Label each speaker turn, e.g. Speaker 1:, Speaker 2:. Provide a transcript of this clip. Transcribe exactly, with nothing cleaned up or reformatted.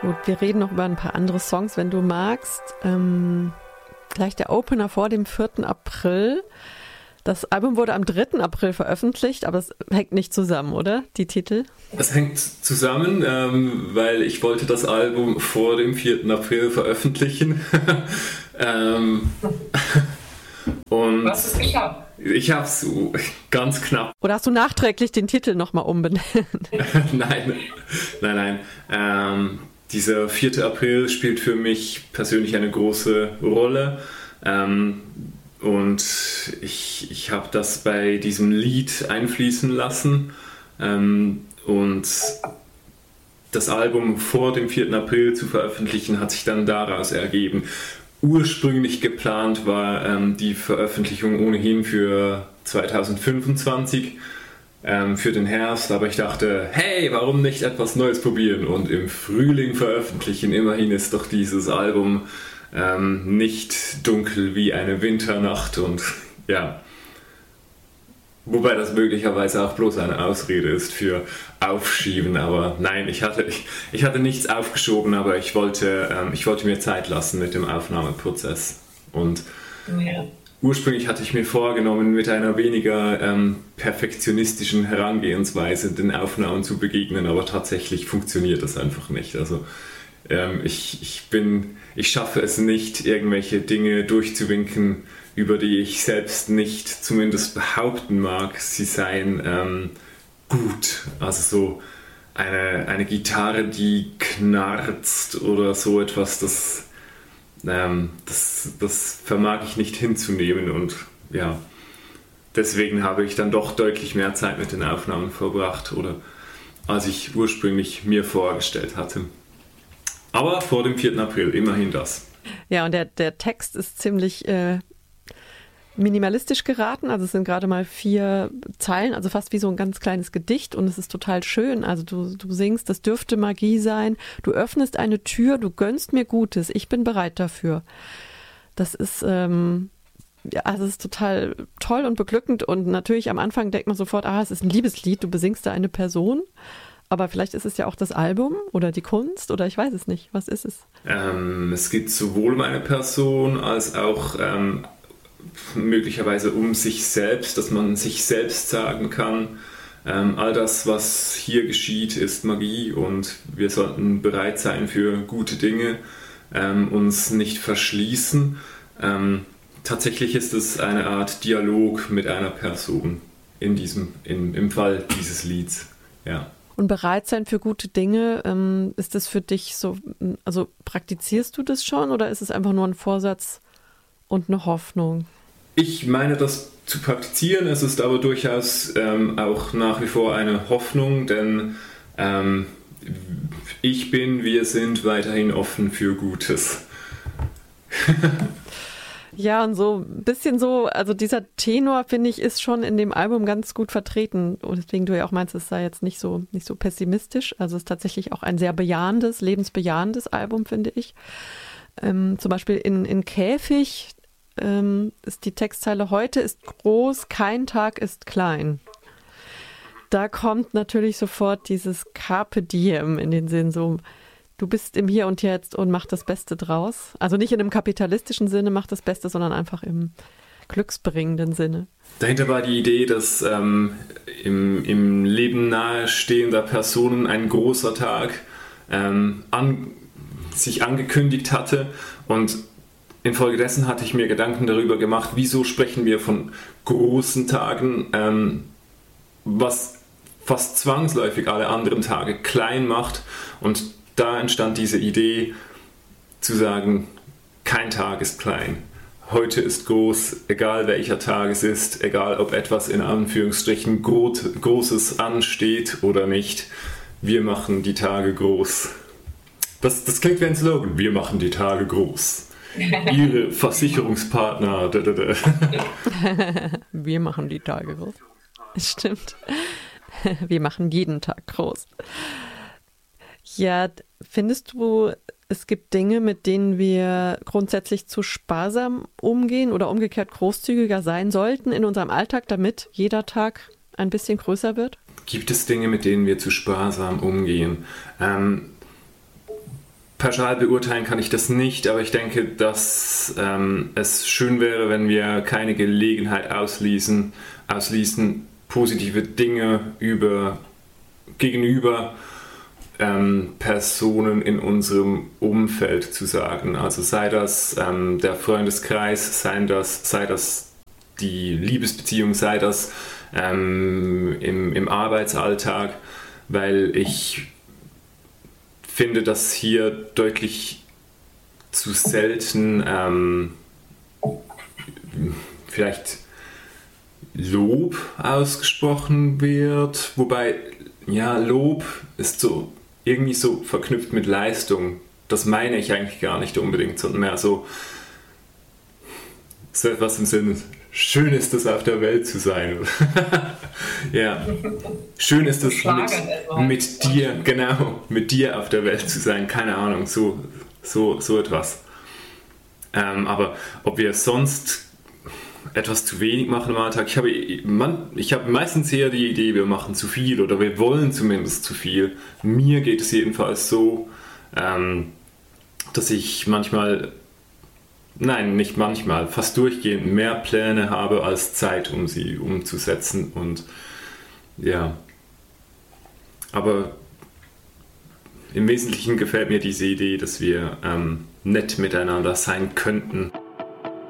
Speaker 1: Gut, wir reden noch über ein paar andere Songs, wenn du magst. Ähm, gleich der Opener vor dem vierten April. Das Album wurde am dritten April veröffentlicht, aber es hängt nicht zusammen, oder? Die Titel?
Speaker 2: Es hängt zusammen, ähm, weil ich wollte das Album vor dem vierten April veröffentlichen. ähm, und
Speaker 3: Was ist geschafft?
Speaker 2: Ich habe es ganz knapp.
Speaker 1: Oder hast du nachträglich den Titel nochmal umbenannt?
Speaker 2: nein, nein, nein. Ähm, dieser vierte April spielt für mich persönlich eine große Rolle. Ähm, Und ich, ich habe das bei diesem Lied einfließen lassen. Ähm, und das Album vor dem vierten April zu veröffentlichen, hat sich dann daraus ergeben. Ursprünglich geplant war ähm, die Veröffentlichung ohnehin für zwanzig fünfundzwanzig, ähm, für den Herbst. Aber ich dachte, hey, warum nicht etwas Neues probieren und im Frühling veröffentlichen? Immerhin ist doch dieses Album Ähm, nicht dunkel wie eine Winternacht und ja, wobei das möglicherweise auch bloß eine Ausrede ist für Aufschieben, aber nein, ich hatte, ich, ich hatte nichts aufgeschoben, aber ich wollte, ähm, ich wollte mir Zeit lassen mit dem Aufnahmeprozess und
Speaker 3: Ja.
Speaker 2: ursprünglich hatte ich mir vorgenommen, mit einer weniger ähm, perfektionistischen Herangehensweise den Aufnahmen zu begegnen, aber tatsächlich funktioniert das einfach nicht, also ähm, ich, ich bin Ich schaffe es nicht, irgendwelche Dinge durchzuwinken, über die ich selbst nicht zumindest behaupten mag, sie seien ähm, gut. Also so eine, eine Gitarre, die knarzt oder so etwas, das, ähm, das, das vermag ich nicht hinzunehmen. Und ja, deswegen habe ich dann doch deutlich mehr Zeit mit den Aufnahmen verbracht, oder als ich ursprünglich mir vorgestellt hatte. Aber vor dem vierten April, immerhin das.
Speaker 1: Ja, und der, der Text ist ziemlich äh, minimalistisch geraten. Also es sind gerade mal vier Zeilen, also fast wie so ein ganz kleines Gedicht. Und es ist total schön. Also du, du singst, das dürfte Magie sein. Du öffnest eine Tür, du gönnst mir Gutes. Ich bin bereit dafür. Das ist, ähm, ja, also es ist total toll und beglückend. Und natürlich am Anfang denkt man sofort, ah, es ist ein Liebeslied. Du besingst da eine Person. Aber vielleicht ist es ja auch das Album oder die Kunst oder ich weiß es nicht. Was ist es?
Speaker 2: Ähm, es geht sowohl um eine Person als auch ähm, möglicherweise um sich selbst, dass man sich selbst sagen kann, ähm, all das, was hier geschieht, ist Magie und wir sollten bereit sein für gute Dinge, ähm, uns nicht verschließen. Ähm, tatsächlich ist es eine Art Dialog mit einer Person in diesem, in, im Fall dieses Lieds. Ja.
Speaker 1: Und bereit sein für gute Dinge, ähm, ist das für dich so, also praktizierst du das schon oder ist es einfach nur ein Vorsatz und eine Hoffnung?
Speaker 2: Ich meine das zu praktizieren, es ist aber durchaus ähm, auch nach wie vor eine Hoffnung, denn ähm, ich bin, wir sind weiterhin offen für Gutes.
Speaker 1: Ja, und so ein bisschen so, also dieser Tenor, finde ich, ist schon in dem Album ganz gut vertreten. Und deswegen du ja auch meinst, es sei jetzt nicht so, nicht so pessimistisch. Also es ist tatsächlich auch ein sehr bejahendes, lebensbejahendes Album, finde ich. Ähm, zum Beispiel in, in Käfig ähm, ist die Textzeile: Heute ist groß, kein Tag ist klein. Da kommt natürlich sofort dieses Carpe Diem in den Sinn, so du bist im Hier und Jetzt und mach das Beste draus. Also nicht in einem kapitalistischen Sinne, mach das Beste, sondern einfach im glücksbringenden Sinne.
Speaker 2: Dahinter war die Idee, dass ähm, im, im Leben nahestehender Personen ein großer Tag ähm, an, sich angekündigt hatte und infolgedessen hatte ich mir Gedanken darüber gemacht, wieso sprechen wir von großen Tagen, ähm, was fast zwangsläufig alle anderen Tage klein macht, und da entstand diese Idee zu sagen, kein Tag ist klein. Heute ist groß, egal welcher Tag es ist, egal ob etwas in Anführungsstrichen Großes ansteht oder nicht. Wir machen die Tage groß. Das, das klingt wie ein Slogan. Wir machen die Tage groß. Ihre Versicherungspartner. Da, da, da.
Speaker 1: Wir machen die Tage groß. Stimmt. Wir machen jeden Tag groß. Ja, findest du, es gibt Dinge, mit denen wir grundsätzlich zu sparsam umgehen oder umgekehrt großzügiger sein sollten in unserem Alltag, damit jeder Tag ein bisschen größer wird?
Speaker 2: Gibt es Dinge, mit denen wir zu sparsam umgehen? Ähm, pauschal beurteilen kann ich das nicht, aber ich denke, dass ähm, es schön wäre, wenn wir keine Gelegenheit ausließen, ausließen positive Dinge über, gegenüber ähm, Personen in unserem Umfeld zu sagen. Also sei das ähm, der Freundeskreis, sei das, sei das die Liebesbeziehung, sei das ähm, im, im Arbeitsalltag, weil ich finde, dass hier deutlich zu selten ähm, vielleicht Lob ausgesprochen wird, wobei, ja, Lob ist so irgendwie so verknüpft mit Leistung. Das meine ich eigentlich gar nicht unbedingt, sondern mehr so, so etwas im Sinne, schön ist es, auf der Welt zu sein. Ja, schön ist es, mit, mit dir, genau, mit dir auf der Welt zu sein, keine Ahnung, so, so, so etwas. Ähm, aber ob wir sonst etwas zu wenig machen im Alltag, ich habe, man, ich habe meistens eher die Idee, wir machen zu viel oder wir wollen zumindest zu viel. Mir geht es jedenfalls so, ähm, dass ich manchmal, nein, nicht manchmal, fast durchgehend mehr Pläne habe als Zeit, um sie umzusetzen. Und ja, aber im Wesentlichen gefällt mir diese Idee, dass wir ähm, nett miteinander sein könnten.